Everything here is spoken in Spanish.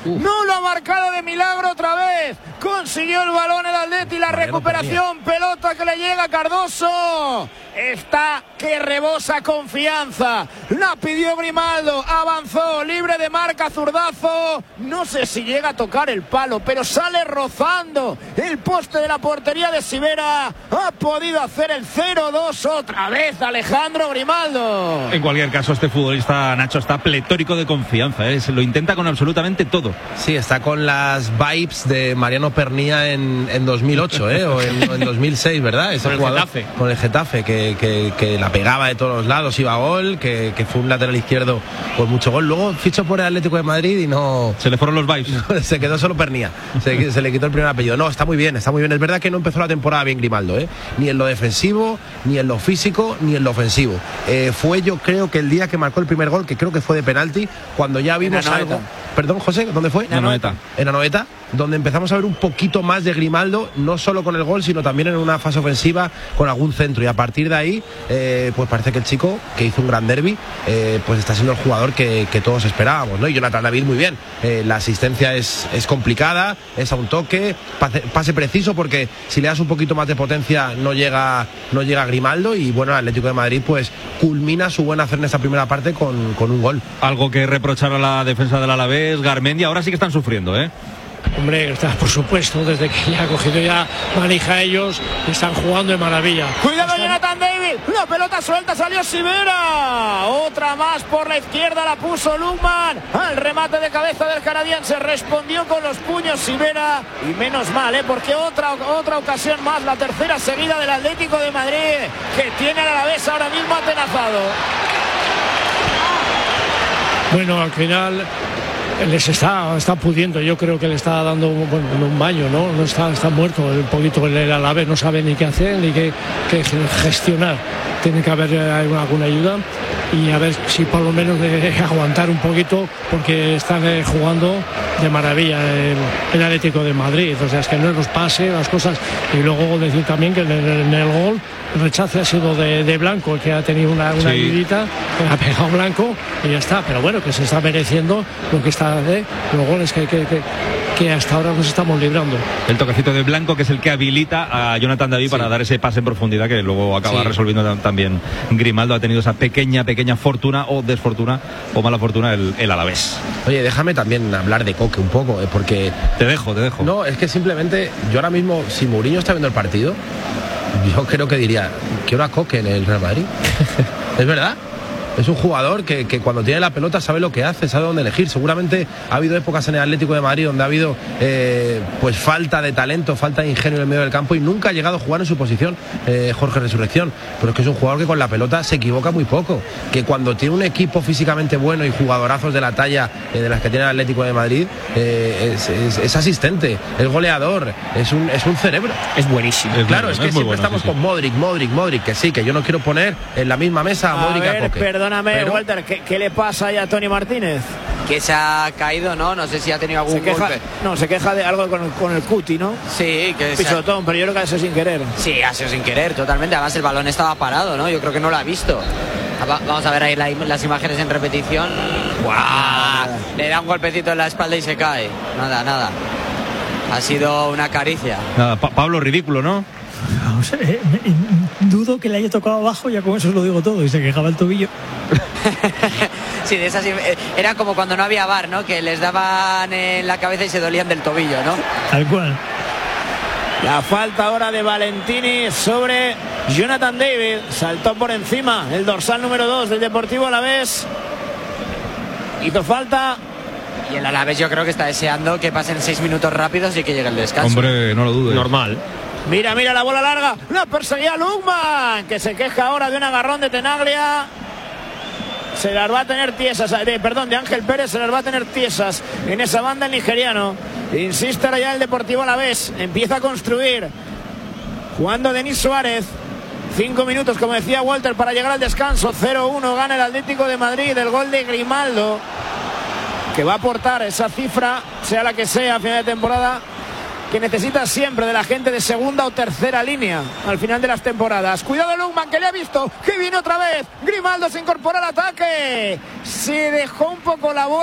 No lo ha marcado de milagro otra vez. Consiguió el balón el Atleti, la recuperación, pelota que le llega a Cardoso. Está que rebosa confianza. La pidió Grimaldo, avanzó, libre de marca, zurdazo. No sé si llega a tocar el palo, pero sale rozando el poste de la portería de Sivera. Ha podido hacer el 0-2 otra vez Alejandro Grimaldo. En cualquier caso, este futbolista, Nacho, está pletórico de confianza, ¿eh? Se lo intenta con absolutamente todo. Sí, está con las vibes de Mariano Pernía en 2008, o en 2006, ¿verdad? Ese con jugador, el Getafe. Con el Getafe, que la pegaba de todos los lados, iba a gol, que fue un lateral izquierdo con mucho gol. Luego fichó por el Atlético de Madrid y no... Se le fueron los vibes. Se quedó solo Pernía. Se le quitó el primer apellido. No, está muy bien, está muy bien. Es verdad que no empezó la temporada bien Grimaldo, ni en lo defensivo, ni en lo físico, ni en lo ofensivo. Fue, yo creo, que el día que marcó el primer gol, que creo que fue de penalti, cuando ya vimos algo... Perdón, José, ¿dónde fue? En Anoeta. En Anoeta, donde empezamos a ver un poquito más de Grimaldo, no solo con el gol, sino también en una fase ofensiva con algún centro. Y a partir de ahí, pues parece que el chico, que hizo un gran derbi, pues está siendo el jugador que todos esperábamos, ¿no? Y Jonathan David muy bien. La asistencia es complicada, es a un toque, pase preciso, porque si le das un poquito más de potencia no llega Grimaldo. Y bueno, el Atlético de Madrid pues culmina su buen hacer en esta primera parte con un gol. Algo que reprochar a la defensa del Alavés, Garmendia, ahora sí que están sufriendo, Hombre, está, por supuesto, desde que ya ha cogido ya manija ellos, están jugando de maravilla. Cuidado, Jonathan David, la pelota suelta, salió Sivera. Otra más por la izquierda, la puso Lukman. Al remate de cabeza del canadiense respondió con los puños Sivera. Y menos mal, porque otra ocasión más, la tercera seguida del Atlético de Madrid, que tiene al Alavés ahora mismo atenazado. Bueno, al final les está pudiendo, yo creo que le está dando un baño, ¿no? Está muerto un poquito el Alavés, no sabe ni qué hacer ni qué gestionar. Tiene que haber alguna ayuda y a ver si por lo menos de aguantar un poquito, porque están jugando de maravilla el Atlético de Madrid. O sea, es que no nos pase las cosas. Y luego decir también que en el gol el rechace ha sido de Blanco, que ha tenido una ayudita, que ha pegado Blanco y ya está. Pero bueno, que se está mereciendo lo que está los goles que hasta ahora nos estamos librando. El toquecito de Blanco, que es el que habilita a Jonathan David para dar ese pase en profundidad, que luego acaba resolviendo también Grimaldo. Ha tenido esa pequeña fortuna o desfortuna o mala fortuna el Alavés. Oye, déjame también hablar de Coque un poco, porque... Te dejo. No, es que simplemente yo ahora mismo, si Mourinho está viendo el partido, yo creo que diría, ¿qué hora Coque en el Real Madrid? ¿Es verdad? Es un jugador que cuando tiene la pelota sabe lo que hace, sabe dónde elegir. Seguramente ha habido épocas en el Atlético de Madrid donde ha habido pues falta de talento, falta de ingenio en el medio del campo, y nunca ha llegado a jugar en su posición Jorge Resurrección. Pero es que es un jugador que con la pelota se equivoca muy poco, que cuando tiene un equipo físicamente bueno y jugadorazos de la talla de las que tiene el Atlético de Madrid, es asistente, es goleador, es un cerebro. Es buenísimo. Claro, es que siempre estamos con Modric, que sí, que yo no quiero poner en la misma mesa a Modric a Coque. Perdóname, Walter, ¿qué le pasa ahí a Tony Martínez? Que se ha caído, ¿no? No sé si ha tenido algún golpe. No, se queja de algo con el cuti, ¿no? Sí, que pisotón, pero yo creo que ha sido sin querer. Sí, ha sido sin querer, totalmente. Además, el balón estaba parado, ¿no? Yo creo que no lo ha visto. Vamos a ver ahí las imágenes en repetición. ¡Guau! Le da un golpecito en la espalda y se cae. Nada. Ha sido una caricia. Nada, Pablo, ridículo, ¿no? Dudo que le haya tocado abajo, ya con eso os lo digo todo, y se quejaba el tobillo. Sí, de esas era como cuando no había VAR, ¿no? Que les daban en la cabeza y se dolían del tobillo, ¿no? Tal cual. La falta ahora de Valentini sobre Jonathan David. Saltó por encima el dorsal número 2 del Deportivo Alavés. Hizo falta. Y el Alavés yo creo que está deseando que pasen 6 minutos rápidos y que llegue el descanso. Hombre, no lo dudes. Normal. Mira la bola larga, la perseguía Lukman, que se queja ahora de un agarrón de Tenaglia. Se las va a tener tiesas, de Ángel Pérez, se las va a tener tiesas en esa banda el nigeriano. Insiste ahora ya el Deportivo Alavés, empieza a construir, jugando Denis Suárez. 5 minutos, como decía Walter, para llegar al descanso. 0-1 gana el Atlético de Madrid, el gol de Grimaldo, que va a aportar esa cifra, sea la que sea, a final de temporada, que necesita siempre de la gente de segunda o tercera línea al final de las temporadas. Cuidado Lukman, que le ha visto, que viene otra vez. Grimaldo se incorpora al ataque. Se dejó un poco la bola.